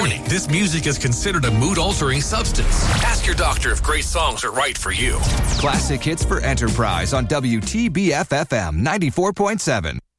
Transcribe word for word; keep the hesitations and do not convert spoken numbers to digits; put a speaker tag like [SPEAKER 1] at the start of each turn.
[SPEAKER 1] Warning, this music is considered a mood-altering substance. Ask your doctor if great songs are right for you.
[SPEAKER 2] Classic hits for Enterprise on W T B F F M ninety-four point seven.